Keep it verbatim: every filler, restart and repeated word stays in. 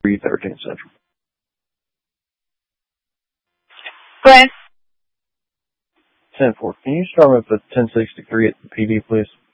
three thirteen Central. Glenn? ten four. Can you start with the ten sixty-three at the P D, please?